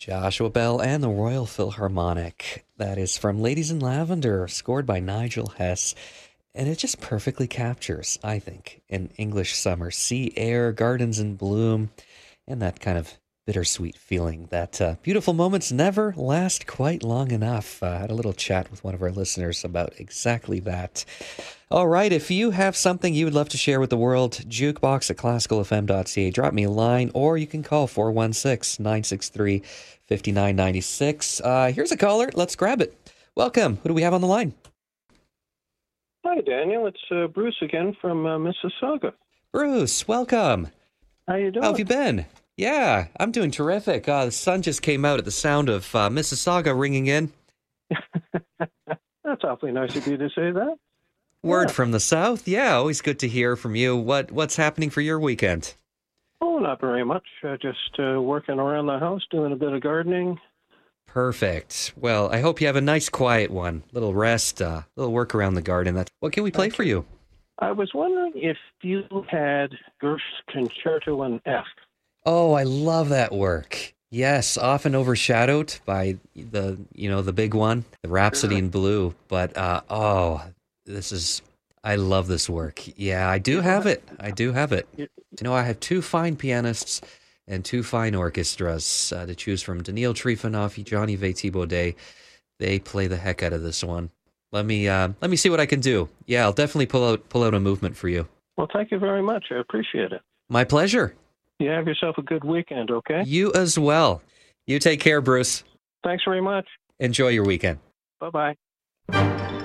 Joshua Bell and the Royal Philharmonic. That is from Ladies in Lavender, scored by Nigel Hess. And it just perfectly captures, I think, an English summer. Sea air, gardens in bloom, and that kind of bittersweet feeling that beautiful moments never last quite long enough. I had a little chat with one of our listeners about exactly that. All right, if you have something you would love to share with the world, jukebox at classicalfm.ca. Drop me a line, or you can call 416-963-5996. Here's a caller. Let's grab it. Welcome. Who do we have on the line? Hi, Daniel. It's Bruce again from Mississauga. Bruce, welcome. How you doing? How have you been? Yeah, I'm doing terrific. The sun just came out at the sound of Mississauga ringing in. That's awfully nice of you to say that. Word from the south? Yeah, always good to hear from you. What's happening for your weekend? Oh, not very much. Just working around the house, doing a bit of gardening. Perfect. Well, I hope you have a nice quiet one. Little rest, little work around the garden. What can we play for you? I was wondering if you had Gersh's Concerto in F. Oh, I love that work. Yes, often overshadowed by the big one, the Rhapsody in Blue. But I love this work. Yeah, I do have it. I have two fine pianists and two fine orchestras to choose from. Daniil Trifonov, Johnny Thibaudet. They play the heck out of this one. Let me see what I can do. Yeah, I'll definitely pull out a movement for you. Well, thank you very much. I appreciate it. My pleasure. You have yourself a good weekend, okay? You as well. You take care, Bruce. Thanks very much. Enjoy your weekend. Bye-bye.